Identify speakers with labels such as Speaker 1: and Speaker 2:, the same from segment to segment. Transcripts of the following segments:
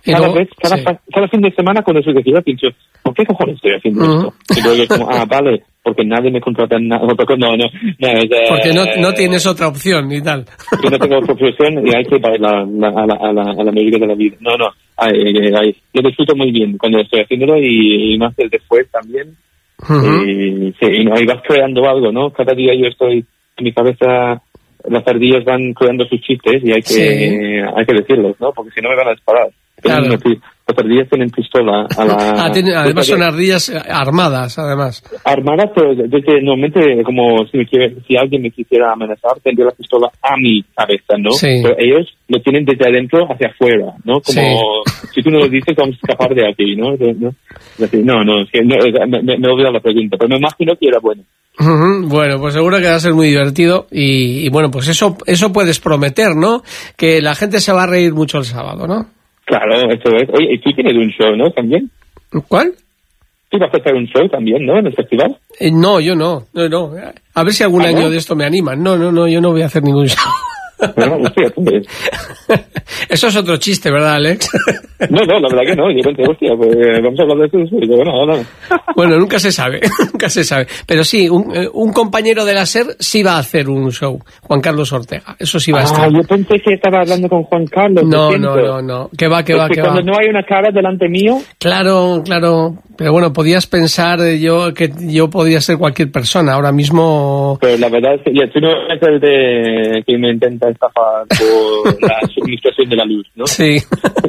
Speaker 1: Cada fin de semana cuando soy de ciudad pienso, ¿por qué cojones estoy haciendo esto? Y luego es como, vale, porque nadie me contrata en nada. No,
Speaker 2: porque no tienes otra opción y tal.
Speaker 1: Porque no tengo otra opción y hay que bailar a la medida de la vida. Yo disfruto muy bien cuando estoy haciéndolo y más después también. Y vas creando algo, ¿no? Cada día yo estoy en mi cabeza, las ardillas van creando sus chistes y hay que decirlos, ¿no? Porque si no me van a disparar.
Speaker 2: Claro.
Speaker 1: Las ardillas tienen pistola
Speaker 2: además son ardillas armadas, además.
Speaker 1: Armadas, pero normalmente como si alguien me quisiera amenazar, tendría la pistola a mi cabeza, ¿no?
Speaker 2: Sí.
Speaker 1: Pero ellos lo tienen desde adentro hacia afuera, ¿no? Como si tú no lo dices, vamos a escapar de aquí, ¿no? Me olvidé la pregunta, pero me imagino que era bueno.
Speaker 2: Bueno, pues seguro que va a ser muy divertido y bueno, pues eso puedes prometer, ¿no? Que la gente se va a reír mucho el sábado, ¿no?
Speaker 1: Claro, eso es. Oye, y tú tienes un show, ¿no? ¿También?
Speaker 2: ¿Cuál?
Speaker 1: ¿Tú vas a hacer un show también, no? ¿En el festival?
Speaker 2: No, yo no. A ver si algún año de esto me animan. No, yo no voy a hacer ningún show.
Speaker 1: No, hostia,
Speaker 2: eso es otro chiste, ¿verdad, Alex?
Speaker 1: No, la verdad que no. Yo pensé, hostia, pues vamos a hablar de eso.
Speaker 2: Bueno, nunca se sabe. Pero sí, un compañero de la SER sí va a hacer un show, Juan Carlos Ortega. Eso sí va a estar.
Speaker 1: Yo pensé que estaba hablando con Juan Carlos.
Speaker 2: No. Que va.
Speaker 1: Cuando no hay una cara delante mío.
Speaker 2: Claro. Pero bueno, podías pensar que yo podía ser cualquier persona. Ahora mismo...
Speaker 1: Pero la verdad es que tú no eres el de que me intenta estafar por la suministración de la luz, ¿no? Sí.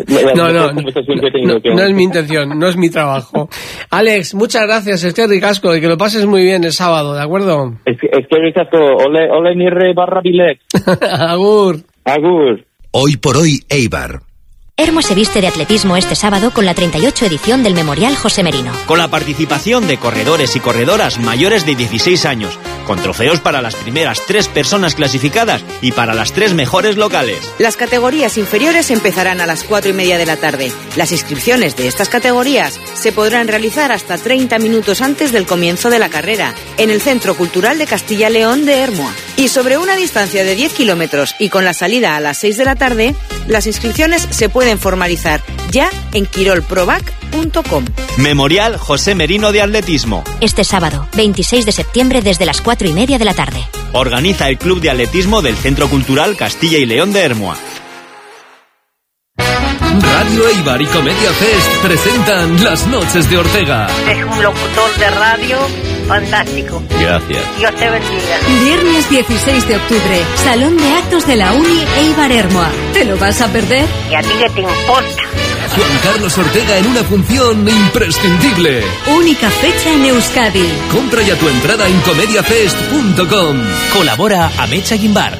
Speaker 2: No es mi intención, no es mi trabajo. Alex, muchas gracias, Esther Ricasco, y que lo pases muy bien el sábado, ¿de acuerdo?
Speaker 1: Esther Ricasco, ole nirre barra bilek.
Speaker 2: Agur.
Speaker 3: Hoy por hoy, Eibar.
Speaker 4: Hermo se viste de atletismo este sábado con la 38 edición del Memorial José Merino.
Speaker 5: Con la participación de corredores y corredoras mayores de 16 años, con trofeos para las primeras 3 personas clasificadas y para las 3 mejores locales.
Speaker 6: Las categorías inferiores empezarán a las 4:30 de la tarde. Las inscripciones de estas categorías se podrán realizar hasta 30 minutos antes del comienzo de la carrera, en el Centro Cultural de Castilla-León de Hermoa. Y sobre una distancia de 10 kilómetros y con la salida a las 6 de la tarde, las inscripciones se pueden formalizar ya en quirolprovac.com.
Speaker 5: Memorial José Merino de Atletismo.
Speaker 4: Este sábado, 26 de septiembre, desde las 4:30 de la tarde.
Speaker 5: Organiza el Club de Atletismo del Centro Cultural Castilla y León de Hermoa.
Speaker 7: Radio Eibar y Comedia Fest presentan Las Noches de Ortega.
Speaker 8: Es un locutor de radio fantástico.
Speaker 5: Gracias.
Speaker 8: Dios te bendiga.
Speaker 9: Viernes 16 de octubre, Salón de Actos de la Uni Eibar Hermoa. ¿Te lo vas a perder?
Speaker 8: ¿Y a ti qué te importa?
Speaker 7: Juan Carlos Ortega en una función imprescindible.
Speaker 9: Única fecha en Euskadi.
Speaker 7: Compra ya tu entrada en comediafest.com.
Speaker 5: Colabora Amecha Guimbar.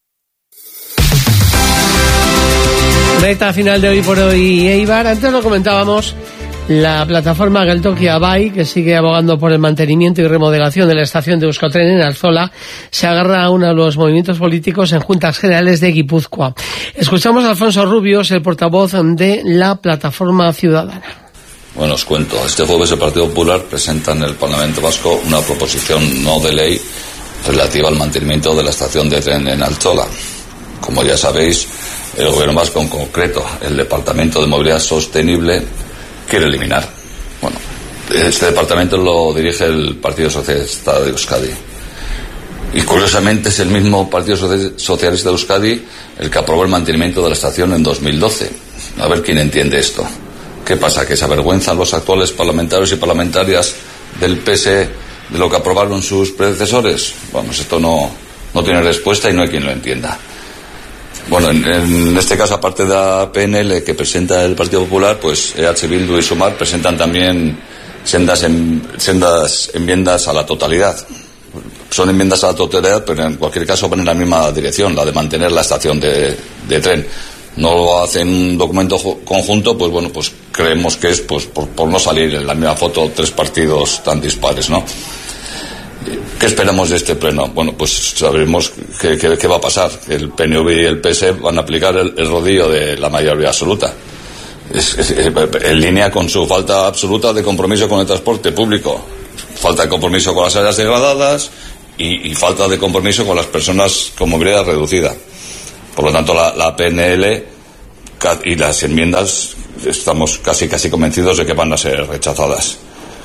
Speaker 2: Recta final de Hoy por Hoy, Eibar. Antes lo comentábamos, la plataforma Geltoki Abai, que sigue abogando por el mantenimiento y remodelación de la estación de Euskotren en Alzola, se agarra a uno de los movimientos políticos en Juntas Generales de Guipúzcoa. Escuchamos a Alfonso Rubios, el portavoz de la plataforma ciudadana.
Speaker 10: Bueno, os cuento. Este jueves el Partido Popular presenta en el Parlamento Vasco una proposición no de ley relativa al mantenimiento de la estación de tren en Alzola. Como ya sabéis, el Gobierno vasco, en concreto el Departamento de Movilidad Sostenible, quiere eliminar. Bueno, este departamento lo dirige el Partido Socialista de Euskadi. Y curiosamente es el mismo Partido Socialista de Euskadi el que aprobó el mantenimiento de la estación en 2012. A ver quién entiende esto. ¿Qué pasa? ¿Que se avergüenzan los actuales parlamentarios y parlamentarias del PS de lo que aprobaron sus predecesores? Vamos, esto no tiene respuesta y no hay quien lo entienda. Bueno, en este caso, aparte de la PNL que presenta el Partido Popular, pues EH Bildu y Sumar presentan también sendas enmiendas a la totalidad. Son enmiendas a la totalidad, pero en cualquier caso van en la misma dirección, la de mantener la estación de tren. No lo hacen un documento conjunto, pues bueno, pues creemos que es pues por no salir en la misma foto 3 partidos tan dispares, ¿no? ¿Qué esperamos de este pleno? Bueno, pues sabremos qué va a pasar. El PNV y el PS van a aplicar el rodillo de la mayoría absoluta. En línea con su falta absoluta de compromiso con el transporte público. Falta de compromiso con las áreas degradadas y falta de compromiso con las personas con movilidad reducida. Por lo tanto, la PNL y las enmiendas estamos casi convencidos de que van a ser rechazadas.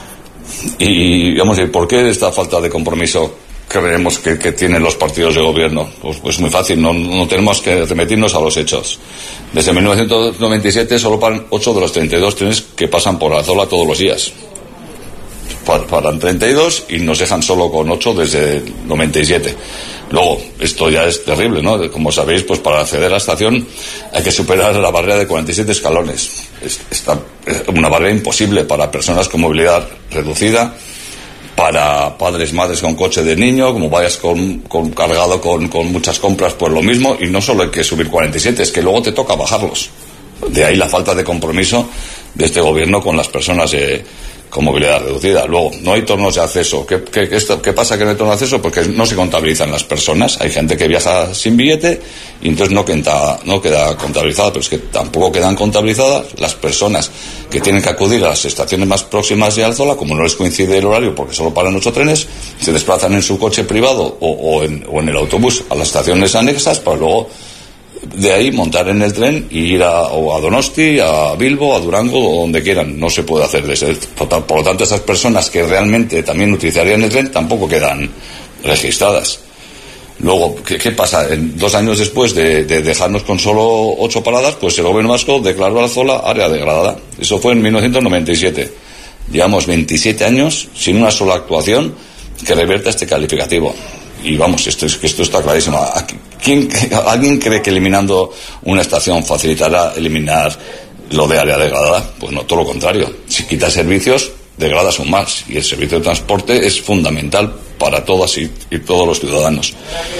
Speaker 10: Y vamos a decir, ¿por qué esta falta de compromiso creemos que tienen los partidos de gobierno? Pues muy fácil, no tenemos que remitirnos a los hechos. Desde 1997 solo paran 8 de los 32 trenes que pasan por Alzola todos los días. Paran 32 y nos dejan solo con 8 desde el 97. Luego, esto ya es terrible, ¿no? Como sabéis, pues para acceder a la estación hay que superar la barrera de 47 escalones. Es una barrera imposible para personas con movilidad reducida, para padres, madres con coche de niño, como vayas cargado con muchas compras, pues lo mismo. Y no solo hay que subir 47, es que luego te toca bajarlos. De ahí la falta de compromiso de este gobierno con las personas con movilidad reducida. Luego, no hay tornos de acceso. ¿Qué pasa que no hay tornos de acceso? Porque no se contabilizan las personas. Hay gente que viaja sin billete y entonces no queda contabilizada, pero es que tampoco quedan contabilizadas las personas que tienen que acudir a las estaciones más próximas de Alzola, como no les coincide el horario porque solo paran 8 trenes, se desplazan en su coche privado o en el autobús a las estaciones anexas para luego de ahí montar en el tren y ir a Donosti, a Bilbo, a Durango, o donde quieran. No se puede hacer por lo tanto, esas personas que realmente también utilizarían el tren tampoco quedan registradas. Luego, ¿qué pasa? 2 años después de dejarnos con solo 8 paradas, pues el gobierno vasco declaró a Alzola área degradada. Eso fue en 1997. Llevamos 27 años sin una sola actuación que revierta este calificativo. Y vamos, esto está clarísimo. ¿Alguien cree que eliminando una estación facilitará eliminar lo de área degradada? Pues no, todo lo contrario. Si quitas servicios, degradas aún más. Y el servicio de transporte es fundamental para todas y todos los ciudadanos.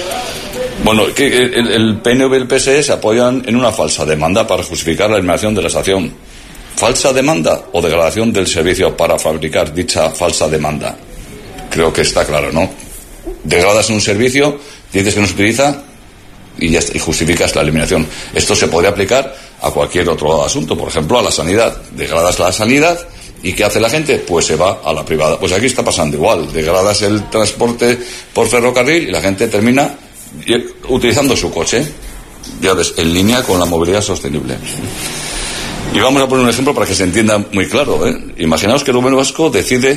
Speaker 10: Bueno, el PNV y el PSE se apoyan en una falsa demanda para justificar la eliminación de la estación. ¿Falsa demanda o degradación del servicio para fabricar dicha falsa demanda? Creo que está claro, ¿no? Degradas un servicio, dices que no se utiliza y justificas la eliminación. Esto se podría aplicar a cualquier otro asunto, por ejemplo, a la sanidad. Degradas la sanidad y ¿qué hace la gente? Pues se va a la privada. Pues aquí está pasando igual. Degradas el transporte por ferrocarril y la gente termina utilizando su coche, ya ves, en línea con la movilidad sostenible. Y vamos a poner un ejemplo para que se entienda muy claro, ¿eh? Imaginaos que el gobierno vasco decide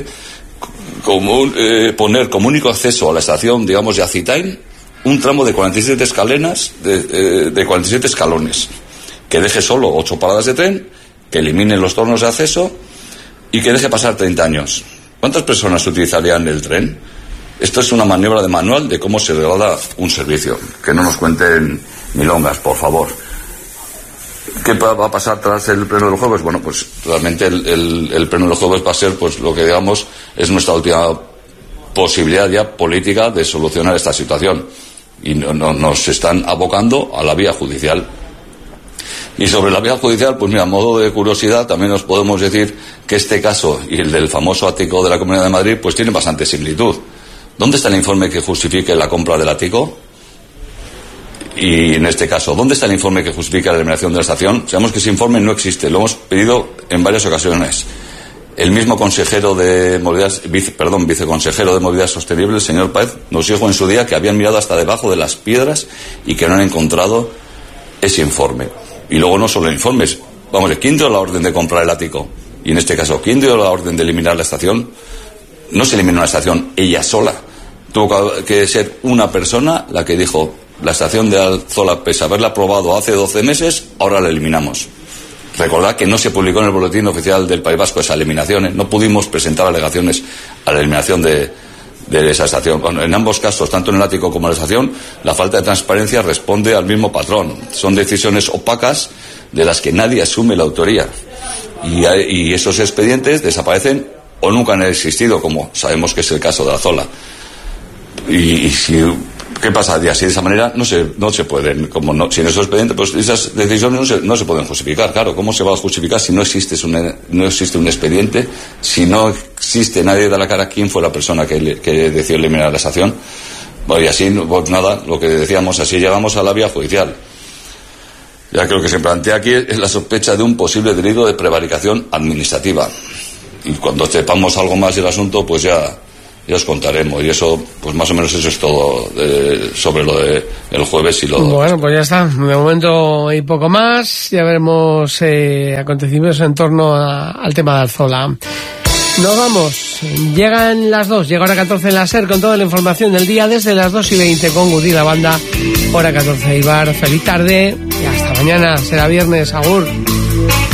Speaker 10: poner como único acceso a la estación, digamos, de Azitain, un tramo de 47 escalenas, de 47 escalones, que deje solo 8 paradas de tren, que elimine los tornos de acceso y que deje pasar 30 años. ¿Cuántas personas utilizarían el tren? Esto es una maniobra de manual de cómo se degrada un servicio. Que no nos cuenten milongas, por favor. ¿Qué va a pasar tras el pleno del jueves? Bueno, pues realmente el pleno del jueves va a ser, pues lo que digamos es nuestra última posibilidad ya política de solucionar esta situación. Y nos están abocando a la vía judicial. Y sobre la vía judicial, pues mira, a modo de curiosidad, también nos podemos decir que este caso y el del famoso ático de la Comunidad de Madrid, pues tienen bastante similitud. ¿Dónde está el informe que justifique la compra del ático? Y en este caso, ¿dónde está el informe que justifica la eliminación de la estación? Sabemos que ese informe no existe, lo hemos pedido en varias ocasiones. El mismo consejero de movilidad, viceconsejero de movilidad sostenible, el señor Páez, nos dijo en su día que habían mirado hasta debajo de las piedras y que no han encontrado ese informe. Y luego no solo informes. Vamos, ¿quién dio la orden de comprar el ático? Y en este caso, ¿quién dio la orden de eliminar la estación? No se eliminó la estación ella sola. Tuvo que ser una persona la que dijo: la estación de Alzola, pese a haberla aprobado hace 12 meses, ahora la eliminamos. Recordad que no se publicó en el boletín oficial del País Vasco esa eliminación, ¿eh? No pudimos presentar alegaciones a la eliminación de esa estación. Bueno, en ambos casos, tanto en el ático como en la estación, la falta de transparencia responde al mismo patrón. Son decisiones opacas de las que nadie asume la autoría. Y esos expedientes desaparecen o nunca han existido, como sabemos que es el caso de Alzola. ¿Qué pasa? Y así de esa manera no se pueden, si en esos expedientes, pues esas decisiones no se pueden justificar. Claro, ¿cómo se va a justificar si no existe un expediente, si no existe nadie da la cara quién fue la persona que decidió eliminar la estación? Bueno, y así, pues nada, lo que decíamos, así llegamos a la vía judicial. Ya creo que se plantea aquí es la sospecha de un posible delito de prevaricación administrativa. Y cuando sepamos algo más del asunto, pues ya ya os contaremos. Y eso, pues más o menos eso es todo sobre lo de el jueves y lo...
Speaker 2: Bueno, pues ya está. De momento hay poco más. Ya veremos acontecimientos en torno al tema de Alzola. Nos vamos. Llegan las 2. Llega hora 14 en la SER con toda la información del día desde las 2:20 con Gudi la banda. Hora 14 Eibar. Feliz tarde y hasta mañana. Será viernes. Agur.